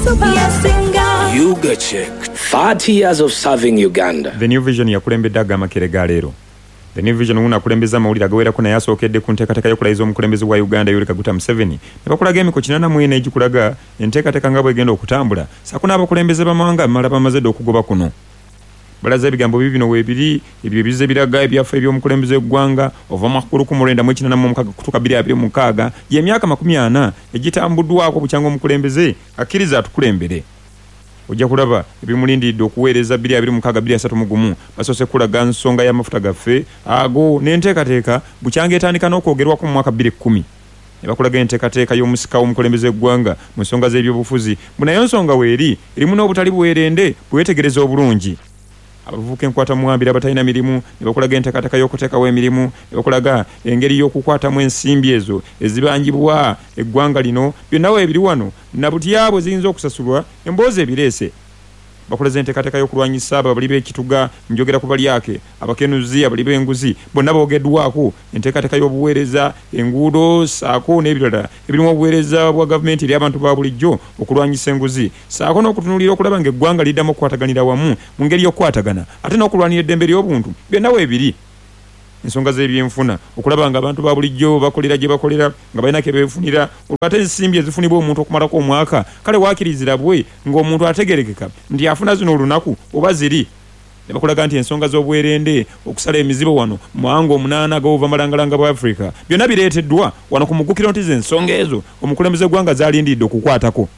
Yuga Check. 30 years of serving Uganda. The New Vision yakulembedde agamba Kerega leero. The New Vision unakulembeza amawulire agawerako naye asookedde ku nteekateeka y'okulayiza omukulembeze wa Uganda Yoweri Kaguta Museveni ne bakulaga emiko 84 egikulaga enteekateeka nga bw'egenda okutambula saako n'abakulembeze b'amawanga amala bamaze dda okugoba kuno. Balaza ebigambo bibino weebiri ebyo ebize biraga ebyafa eby'omukulembeze w'eggwanga ova makulu ku mulenda mu 19 kutuuka 2026 y'emyaka 40 egitambuddwako bukyanga omukulembeze akkiriza atukulembere. Ojja kulaba ebimulindidde okuweereza 2026 basoose kulaga nsonga y'amafuta gaffe ago n'enteekateeka bukyanga etandika n'okwogerwako mu mwaka 2010 ne bakulaga enteekateeka y'omusika w'omukulembeze w'eggwanga mu nsonga z'ebyobufuzi munayo nsonga weeri erimu n'obutali buweerende bwetegereza obulungi. Abavubuka enkwata muwambira abatalina mirimu ne bakulaga enteekateeka y'okuteekawo emirimu ne bakulaga engeri y'okukwatamu ensimbi ezo ezibangibwa eggwanga lino byonna ebiri wano na butyabo ziyinza okusasulwa emboozi ebireese. Bakulaza enteekateeka y'okulwanyisa abali b'ekituga njogera ku balyake abakenuzi abali b'enguzi bonna boogeddwako enteekateeka y'obuweereza enguudo saako n'ebirala ebirimu obuweereza bwa gavumenti eri abantu ba bulijjo okulwanyisa enguzi saako n'okutunuulira okulaba ng'eggwanga liddamu okukwataganira wamu mu ngeri y'okukwatagana ate n'okulwanira eddembe ly'obuntu byonna weebiri. Ensonga z'ebyenfuna okulaba nga abantu ba bulijjo bakolera gye bakolera nga balina ke beefunira ate ensimbi ezifunibwa omuntu okumalako omwaka kale waakirizira bwe ng'omuntu ategerekeka nti afuna zino olunaku oba ziri. Ne bakulaga nti ensonga z'obuwerende okusala emizibo wano mwanga 8 ag'obuva malangalanga bwa Africa byonna bireeteddwa wano ku mugukiro nti z'ensonga ezo omukulembeze gwanga zaalindidde okukwatako.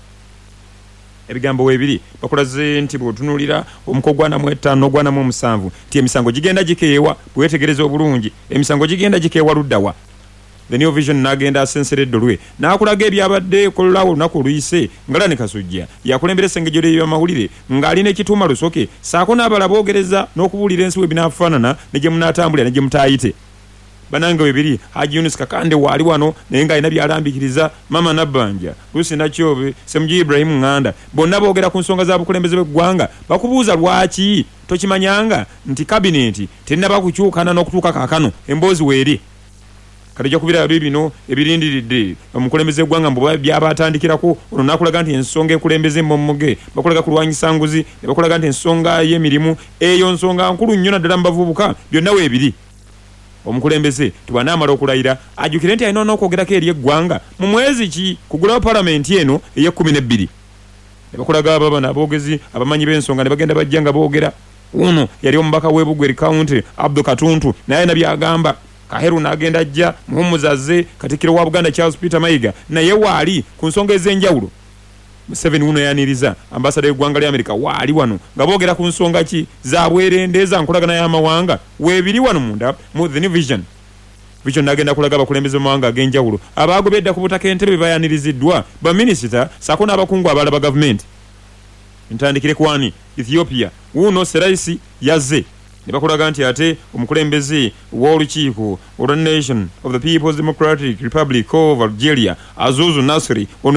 Ebigambo weebiri bakulaze nti bw'otunuulira omuko gwa 5 gwa 7 nti emisango gigenda gikeewa bwetegereza obulungi emisango gigenda gikeewa luddawa. The New Vision n'agenda asenseredde olwe n'akulaga ebyabadde kololawo olunaku oluyise Ngalani Kasujja yakulembera essengejo ly'ebyamawulire ng'alina ekituuma lusoke saako n'abala boogereza n'okubuulira ensi we binaafaanana ne gye munaatambulira ne gye mutaayite. Bananga webiri Haji Yunus Kakande waali wano naye ng'alina by'alambikiriza Mama Nabbanja Lucy Nakyobe Semji Ibrahim Nganda bonna boogera ku nsonga za bukulembeze bw'eggwanga bakubuuza lwaki tokimanyanga nti kabineti tennaba kukyukana n'okutuuka kaakano emboozi weeri. Kale ojja kubira bino ebirindiridde omukulembeze gwanga mbu byabatandikirako ono nakulaga nti ensonga ekulembeze mmoge bakulaga kulwanyisa nguzi ne bakulaga nti ensonga y'emirimu eyo nsonga nkulu nnyo naddala mu bavubuka byonna weebiri. Omukulembeze tubanaamala okulayira ajjukire nti alina n'okwogerako eri eggwanga mu mwezi ki kugulawo palamenti eno ey'e12 ne bakulaga ababana aboogezi abamanyi b'ensonga ne bagenda bajja nga boogera. Uno yali omubaka w'Ebugweri County Abdul Katuntu naye na byagamba Kaheru n'agenda ajja muhumuzaze Katikkiro wa Buganda Charles Peter Mayiga naye waali ku nsonga ez'enjawulo. Museveni uno yaniriza ambasada y'eggwanga lya Amerika waali wano nga boogera ku nsonga ki za bwerende za nkolagana y'amawanga weebiri wano munda mu The New Vision. Vision n'agenda kulaga abakulembeze b'amawanga ag'enjawulo abaagobedda ku butaka entebe bayaniriziddwa baminisita saako n'abakungu abalala ba gavumenti. Ntandikire kwani Ethiopia uno Seraisi yazze ne bakulaga nti ate omukulembeze w'olukiiko olwa Nation of the People's Democratic Republic of Algeria Azuzu Nasri ono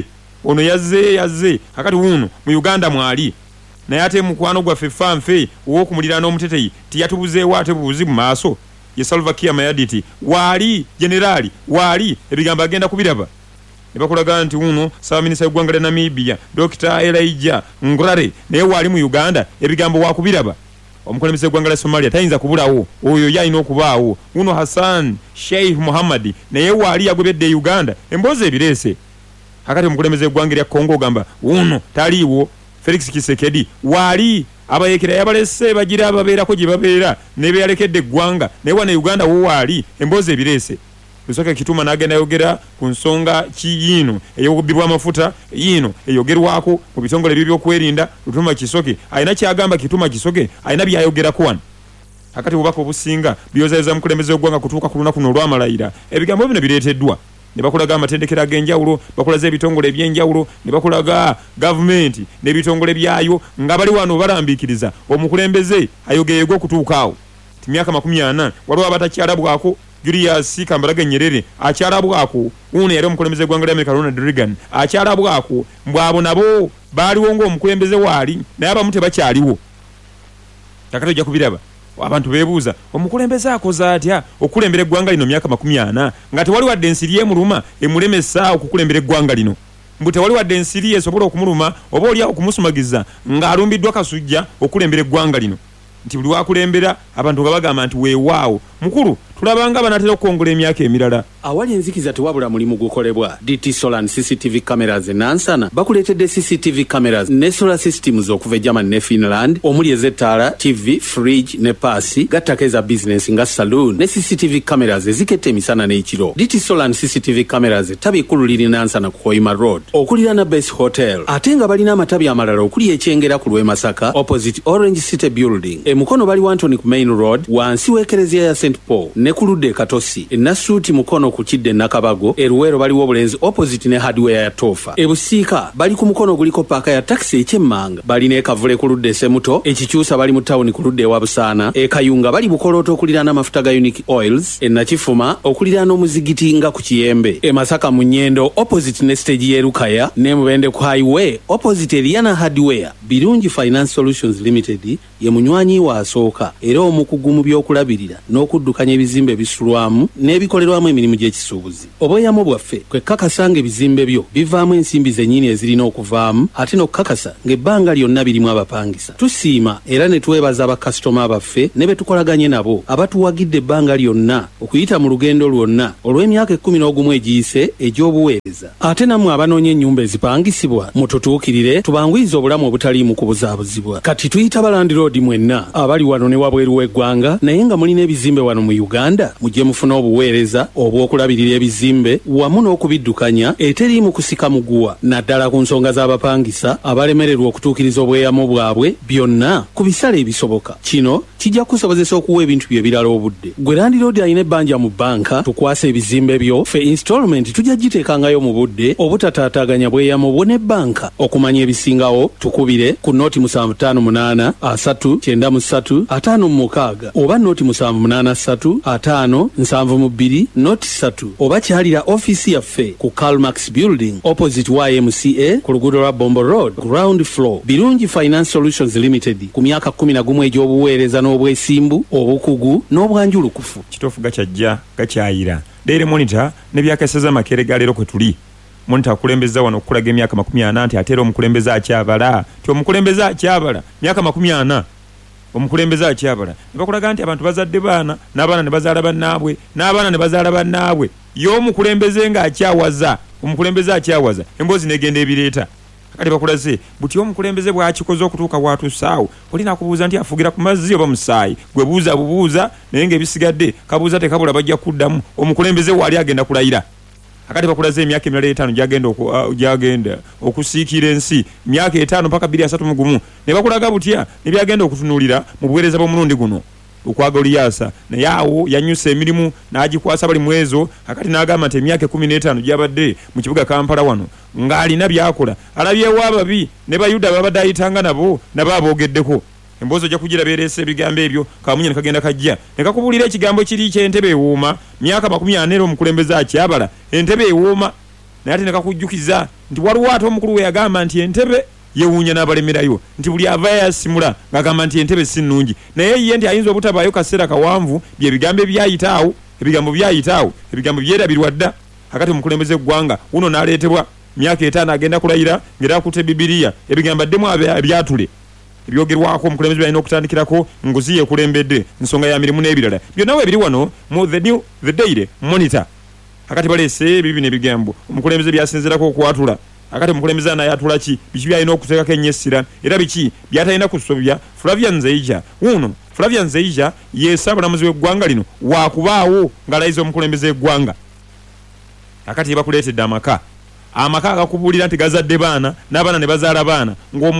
yazze kakati uno mu Uganda mwali naye ate mukwano gwaffe fanfe ow'okumulira n'omuteteyi tiyatubuzeewo ate bubuzi mu maaso ye Salva Kiir Mayardit waali generali waali ebigambo agenda kubiraba. Ne bakulaga nti uno Ssaabaminisita w'eggwanga lya Namibia Dr. Elijah Ngurare naye waali mu Uganda ebigambo wakubiraba. Omukulembeze w'eggwanga lya Somalia tayinza kubulawo oyo yalina okubaawo uno Hassan Sheikh Muhammad naye waali yagobedde Uganda emboozi ebireese. Hakati omukulembeze w'eggwanga lya Congo gamba uno taliiwo Felix Tshisekedi waali abayekera yabalese bagira ababeerako gye babeera ne beyalekedde eggwanga naye wana Uganda wo waali emboozi ebireese. Lusoke Kituma n'agenda yogera ku nsonga kiyiino ey'okubbibwa amafuta yiino eyogerwako mu bitongole by'ebyokwerinda Lutuma Kisoke alina kyagamba Kituma Kisoke alina byayogerako wano. Hakati obubaka obusinga byozayiza mukulembeze w'eggwanga kutuuka ku lunaku n'olwamalayira ebigambo bino bireeteddwa ne bakulaga amatendekero ag'enjawulo bakulaza ebitongole eby'enjawulo ne bakulaga gavumenti n'ebitongole byayo nga bali wano balambiikiriza omukulembeze ayogeyeego okutuuka awo. Ti myaka 40 waliwo abatakyalabwako Julius Kambarage Nyerere akyalabwako uno yali omukulembeze gw'eggwanga lya Amerika Ronald Reagan akyalabwako mbwabo nabo baaliwo ng'omukulembeze waali naye abamu tebakyaliwo. Kakati ojja kubiraba abantu beebuuza omukulembeze akoze atya okulembera eggwanga lino myaka 40 nga tewali wadde ensiri y'emuluma emulemesa okukulembera eggwanga lino. mbu tewali wadde ensiri esobola okumuluma oba oli okumusumagiza ng'alumbiddwa Kasujja okulembera eggwanga lino nti buli wakulembera abantu nga bagamba nti weewaawo mukulu tulabanga banatera okukongola emyaka emirala awali enzikiza tewabula mulimu gukolebwa DT Solar CCTV cameras nansana bakuleetedde CCTV cameras ne solar systems okuva e Germany ne Finland omuli ezettaala TV fridge ne paasi gattako eza business nga saloon ne CCTV cameras eziketta emisana n'ekiro DT Solar CCTV cameras ettabi ekkulu liri nansana ku Koima Road okuliraana Base Hotel ate nga balina amatabi amalala okuli ekyengera ku lw'e Masaka opposite Orange City Building emukono bali Wantoni ku Main Road wansi w'ekereziya ya St Paul ne kuludde Katosi enasuuti mukono ku Kidde Nakabago eruwero baliwo obulenzi opposite ne hardware ya Tofa ebusiika bali ku mukono guliko paaka ya taxi ekyemmanga bali ne Kavule kuludde Semuto ekikyusa bali mu town kuludde wa Busaana ekayunga bali bukolooto okuliraana amafuta ga Unique Oils enakifuma okuliraana omuzigiti nga ku Kiyembe emasaka mu Nyendo opposite ne stage y'Erukaya ne Mubende ku highway opposite Eliana hardware Birungi Finance Solutions Limited ye munywanyi wa asooka era omukugu mu by'okulabirira n'okuddukanya ebizimbe bisulwamu n'ebikolerwamu emirimu gy'ekisuubuzi obweyamo bwaffe kwe kakasa ng'ebizimbe byo bivaamu ensimbi zennyini ezirina okuvaamu ate n'okukakasa ng'ebbanga lyonna birimu abapangisa tusiima era ne twebaza bakasitoma baffe ne betukolaganye nabo abatuwagidde ebbanga lyonna okuyita mu lugendo lwonna olw'emyaka 11 egiyise egy'obuweereza ate nammwe abanoonya ennyumba ezipangisibwa mututuukirire tubanguyize obulamu obutaliimu kubuzaabuzibwa kati tuyita balandi road mwenna abali wano ne wabweru w'eggwanga naye nga mulina ebizimbe wano mu Uganda mujje mufuna obuweereza obw'okulabirira ebizimbe wamu n'okubiddukanya eteriimu kusika muguwa naddala ku nsonga z'abapangisa abalemererwa okutuukiriza obweyamo bwabwe byonna ku bisale ebisoboka kino kijja kusobozesa okuwa ebintu bye birala obudde gwe Land Road alina ebbanja mu banka tukwasa ebizimbe byo fe installment tujja giteekangayo mu budde obutataataganya bweyamo bwo ne banka okumanya ebisingawo tukubire ku noti 758 393 56 oba noti 783 572 noti 3 oba kyalira office yaffe ku Calmax Building opposite YMCA ku luguudo lwa Bombo Road ground floor Birungi Finance Solutions Limited ku myaka 11 egy'obuweereza n'obwesimbu obukugu n'obwanjulukufu kitofu gakyajja gakyayira Daily Monitor ne byakeseza makere galero kwe tuli Monitor akulembeza wano okulaga emyaka 40 nti ate era omukulembeza akyabala ti omukulembeza akyabala myaka 40 omukulembeza akyabala nebakulaga nti abantu bazadde baana n'abaana ne bazaala bannaabwe n'abaana ne bazaala bannaabwe y'omukulembeze nga akyawaza omukulembeze akyawaza emboozi negenda ebireeta kati bakulaze buti omukulembeze bw'akikoze okutuuka bw'atusaawo olina kubuuza nti afugira ku mazzi oba musaayi gwe buuza bubuuza naye ng'ebisigadde kabuuza tekabula bajja kuddamu omukulembeze waali agenda kulayira akati bakulaze emyaka emirala 5 gyagenda okusiikira ensi myaka 5 mpaka 231 ne bakulaga butya ne byagenda okutunuulira mu buweereza bw'omulundi guno ukwaga Oliyasa naye awo yanyusa emirimu n'agikwasa bali mwezo akati n'agamba nti emyaka 15 gyabadde mu kibuga Kampala wano ng'alina byakola alabyewo ababi ne bayuda babadde ayitanga nabo aboogeddeko emboozi ojja kugira beerese ebigambo ebyo kamunye ne kagenda kajja ne kakubulira ekigambo kiri ky'entebe ewooma myaka 40 omukulembeze akyabala entebe ewooma naye ate ne kakujjukiza nti waliwo ate omukulu we yagamba nti entebe yewuunya n'abalemerayo nti buli ava yasimula ng'agamba nti entebe si nnungi naye ye nti ayinza obutabaayo kaseera kawanvu byebigambo ebyayitaawo ebigambo byerabirwa dda akati omukulembeze eggwanga uno n'aleetebwa myaka 5 agenda kulayira ng'era akutte Bibiliya ebigambo addemu ebyatule ebyogerwako omukulembeze byalina okutandikirako nguzi yeekulembedde nsonga ya mirimu n'ebirala byonna we biri wano mu the Daily Monitor akati baleese bibi n'ebigambo omukulembeze byasinzirako okwatula akati omukulembeze anayatula ki biki byalina okuteekako ennyessira era biki byatalina kusobya Flavian Nzeija ye ssaabalamuzi w'eggwanga lino waakubaawo ng'alayiza omukulembeze eggwanga akati bakuleetedde amaka agakubuulira nti gazadde baana n'abaana ne bazaala baana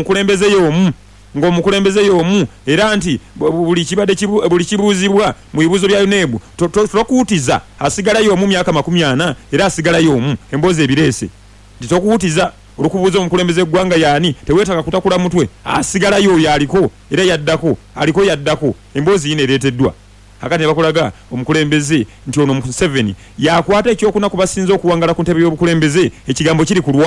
ng'omukulembeze y'omu era nti buli kibuuzibwa mu bibuuzo bya UNEB tokuutiza asigalayo omu myaka 40 era asigalayo omu emboozi ebireese tokuutiza olukubuuza omukulembeze eggwanga yaani teweetaka kutakula mutwe asigalayo oyo yaddako emboozi yino ereeteddwa akati ne bakulaga omukulembeze nti ono Museveni yakwata ekyokuna ku basinze okuwangala ku ntebe y'obukulembeze ekigambo kiri ku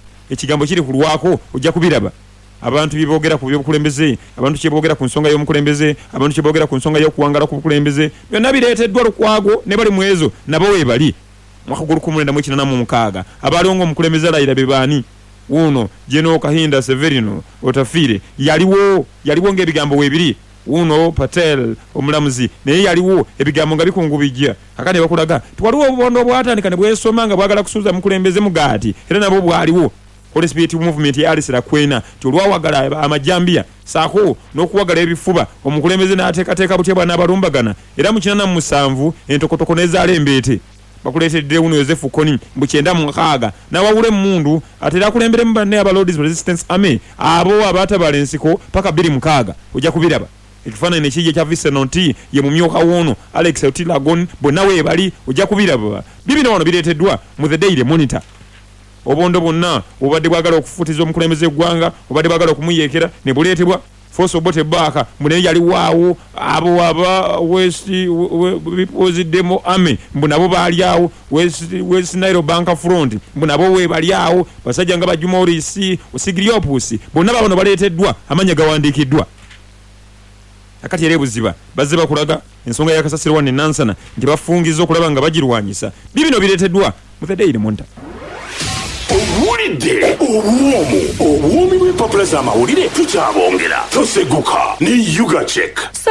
lwako ojja kubiraba abantu biboogera ku by'obukulembeze abantu kyeboogera ku nsonga y'omukulembeze abantu kyeboogera ku nsonga y'okuwangala ku bukulembeze byonna bireeteddwa Lukwago ne bali mwezo nabo weebali mwaka 1986 abalongo omukulembeze Raila bebani uno Jeno Kahinda Severino Otafire yaliwo ng'ebigambo weebiri uno Patel omulamuzi naye yaliwo ebigambo nga bikungubijja akane bakulaga twaliwo obubondo bwatandika ne bwesoma nga bwagala kusuuza mukulembeze mugaati era nabo bwaliwo Holy Spirit movement ya Alice Lakwena tulwawagala amajambia saako n'okuwagala ebifuba omukulembeze n'ateekateeka butyebwa n'abalumbagana era mu 1997 entokotoko n'ezaala embeete bakuleetedde uno Yosefu Koni mu 96 n'awawula emmundu atera akulembere mu banne aba Lord's Resistance Army abo abatabala ensiko paka 26 ojja kubiraba ekifaananyi nekijja kya Vincent ye mumyoka wono Alex Otilagon bonna weebali ojja kubiraba bibino wano bireeteddwa mu The Daily Monitor obondo bonna obadde bwagala okufutiza omukulembeze eggwanga obadde bwagala okumuyeekera ne buleetebwa Force Obote Baka mune yali waawo abo aba West People's Demo Army mbunabo baali awo West Nile Bank Front mbunabo we bali awo basajja nga Bajuma Orisi Osigiriopus bonna bano baleeteddwa amanya gawandiikiddwa akati era ebuziba bazze bakulaga ensonga ya Kasasiro wane Nansana nti bafungiza okulaba nga bagirwanyisa bibino bireeteddwa mu The Daily Monitor. Owulidde obwomu bw'empapula z'amawulire tukyabongera toseguka ne Yuga Check